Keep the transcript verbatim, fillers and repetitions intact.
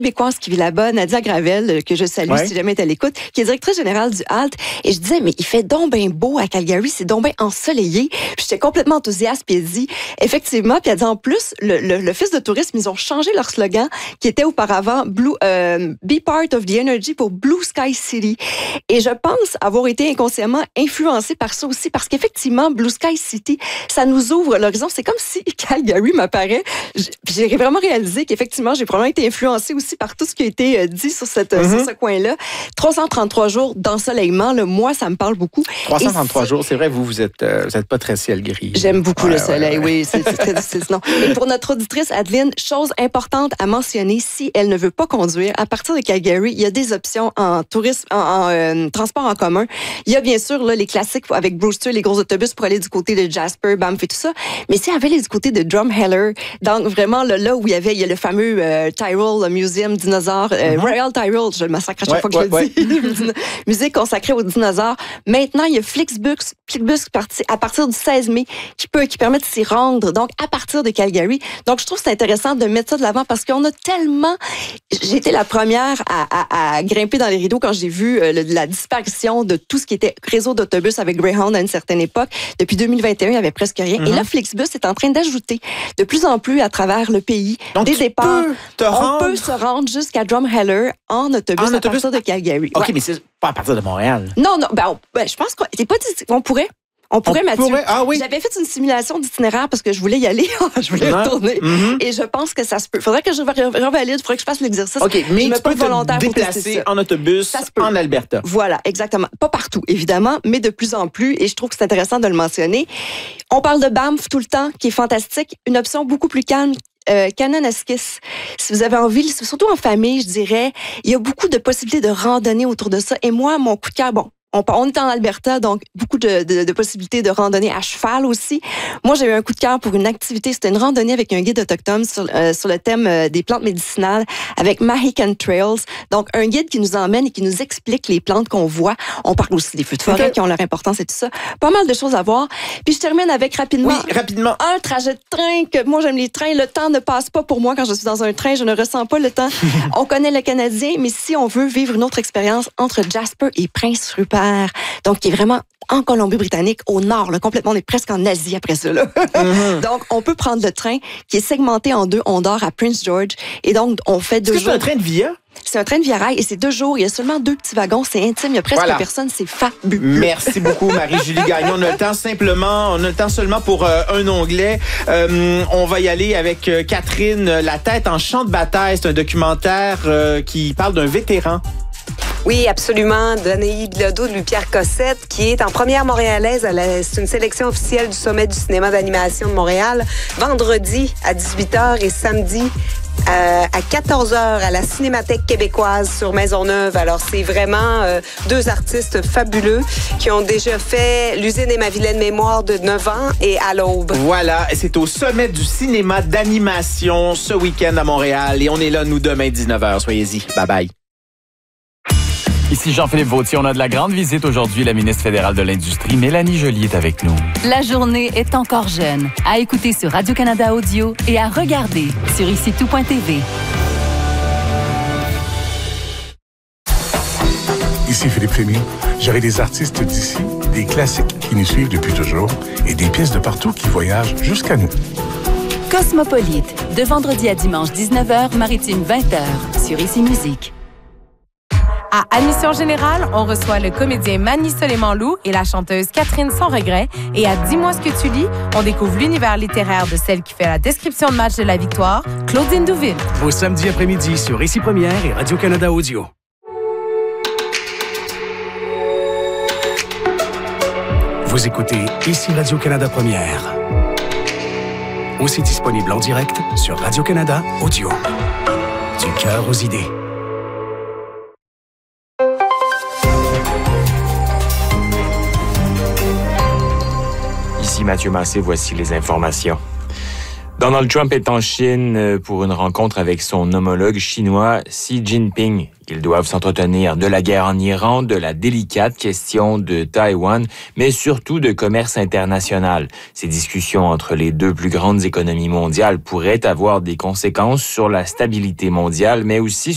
Québécoise qui vit là-bas, Nadia Gravel, que je salue ouais. si jamais tu es à l'écoute, qui est directrice générale du Halt. Et je disais, mais il fait donc bien beau à Calgary, c'est donc bien ensoleillé. Puis j'étais complètement enthousiaste, puis elle dit, effectivement, puis elle dit en plus, le, le, l'Office de tourisme, ils ont changé leur slogan, qui était auparavant Blue, euh, Be Part of the Energy pour Blue Sky City. Et je pense avoir été inconsciemment influencée par ça aussi, parce qu'effectivement, Blue Sky City, ça nous ouvre l'horizon. C'est comme si Calgary m'apparaît. J'ai vraiment réalisé qu'effectivement, j'ai probablement été influencée aussi par tout ce qui a été dit sur, cette, mm-hmm. sur ce coin-là. trois cent trente-trois jours d'ensoleillement, là, moi, ça me parle beaucoup. trois cent trente-trois jours, c'est vrai, vous, vous êtes, euh, vous êtes pas très ciel gris. J'aime beaucoup ouais, le soleil, ouais, ouais. oui, c'est, c'est très difficile. Non. Et pour notre auditrice Adeline, chose importante à mentionner, si elle ne veut pas conduire, à partir de Calgary, il y a des options en tourisme, en, en euh, transport en commun. Il y a bien sûr là, les classiques avec Brewster, les gros autobus pour aller du côté de Jasper, Banff et tout ça. Mais si elle veut aller du côté de Drumheller, donc vraiment là, là où il y avait il y a le fameux euh, Tyrrell Museum dinosaure, euh, mm-hmm. Royal Tyrrell, je le massacre à chaque ouais, fois que ouais, je le ouais. dis, musée consacré aux dinosaures. Maintenant, il y a Flixbus, Flixbus à partir du seize mai qui peut qui permet de s'y rendre, donc à partir de Calgary. Donc, je trouve que c'est intéressant de mettre ça de l'avant parce qu'on a tellement... J'ai été la première à, à, à grimper dans les rideaux quand j'ai vu euh, le, la disparition de tout ce qui était réseau d'autobus avec Greyhound à une certaine époque. Depuis deux mille vingt et un, il n'y avait presque rien. Mm-hmm. Et là, Flixbus est en train d'ajouter de plus en plus à travers le pays donc, des départs. Te on rendre... peut se rendre jusqu'à Drumheller en autobus en à autobus? partir de Calgary. OK, ouais. mais c'est pas à partir de Montréal. Non, non, ben, on, ben je pense qu'on t'es pas dit, on pourrait. On pourrait, on Mathieu. Pourrait? Ah oui. J'avais fait une simulation d'itinéraire parce que je voulais y aller. je voulais non. retourner. Mm-hmm. Et je pense que ça se peut. Il faudrait que je revalide. Il faudrait que je fasse l'exercice. OK, mais je tu peux te déplacer en autobus en Alberta. Voilà, exactement. Pas partout, évidemment, mais de plus en plus. Et je trouve que c'est intéressant de le mentionner. On parle de Banff tout le temps, qui est fantastique. Une option beaucoup plus calme. Euh, Kananaskis, si vous avez envie, surtout en famille, je dirais, il y a beaucoup de possibilités de randonnée autour de ça. Et moi, mon coup de cœur, bon, On, on est en Alberta, donc beaucoup de, de, de possibilités de randonnée à cheval aussi. Moi, j'ai eu un coup de cœur pour une activité. C'était une randonnée avec un guide autochtone sur, euh, sur le thème euh, des plantes médicinales avec Mahican Trails. Donc, un guide qui nous emmène et qui nous explique les plantes qu'on voit. On parle aussi des feux de forêt okay. qui ont leur importance et tout ça. Pas mal de choses à voir. Puis, je termine avec rapidement. Oui, rapidement. Un trajet de train que moi, j'aime les trains. Le temps ne passe pas pour moi quand je suis dans un train. Je ne ressens pas le temps. On connaît le Canadien, mais si on veut vivre une autre expérience entre Jasper et Prince Rupert, donc qui est vraiment en Colombie-Britannique, au nord, là, complètement, on est presque en Asie après ça. Là. Mm-hmm. Donc, on peut prendre le train qui est segmenté en deux. On dort à Prince George et donc, on fait deux Est-ce jours. C'est un train de Via? C'est un train de Via Rail et c'est deux jours. Il y a seulement deux petits wagons. C'est intime. Il y a presque voilà. personne. C'est fabuleux. Merci beaucoup, Marie-Julie Gagnon. On a le temps simplement, on a le temps seulement pour euh, un onglet. Euh, on va y aller avec euh, Catherine, La tête en champ de bataille. C'est un documentaire euh, qui parle d'un vétéran. Oui, absolument. Danaï Bilodeau de Louis-Pierre Cossette, qui est en première montréalaise. La, c'est une sélection officielle du Sommet du cinéma d'animation de Montréal. Vendredi à dix-huit heures et samedi euh, à quatorze heures à la Cinémathèque québécoise sur Maisonneuve. Alors, c'est vraiment euh, deux artistes fabuleux qui ont déjà fait L'usine et ma vilaine mémoire de neuf ans et À l'aube. Voilà, c'est au Sommet du cinéma d'animation ce week-end à Montréal. Et on est là, nous, demain, dix-neuf heures. Soyez-y. Bye-bye. Ici Jean-Philippe Vautier. On a de la grande visite aujourd'hui. La ministre fédérale de l'Industrie, Mélanie Joly, est avec nous. La journée est encore jeune. À écouter sur Radio-Canada Audio et à regarder sur ici tout point t v. Ici Philippe Rémy. J'aurai des artistes d'ici, des classiques qui nous suivent depuis toujours et des pièces de partout qui voyagent jusqu'à nous. Cosmopolite, de vendredi à dimanche dix-neuf heures, maritime vingt heures, sur Ici Musique. À Admission Générale, on reçoit le comédien Manny Soleiman-Loup et la chanteuse Catherine Sans Regret. Et à Dis-moi ce que tu lis, on découvre l'univers littéraire de celle qui fait la description de match de la victoire, Claudine Douville. Au samedi après-midi sur Ici Première et Radio-Canada Audio. Vous écoutez Ici Radio-Canada Première. Aussi disponible en direct sur Radio-Canada Audio. Du cœur aux idées. Ici Mathieu Massé, voici les informations. Donald Trump est en Chine pour une rencontre avec son homologue chinois Xi Jinping. Ils doivent s'entretenir de la guerre en Iran, de la délicate question de Taïwan, mais surtout de commerce international. Ces discussions entre les deux plus grandes économies mondiales pourraient avoir des conséquences sur la stabilité mondiale, mais aussi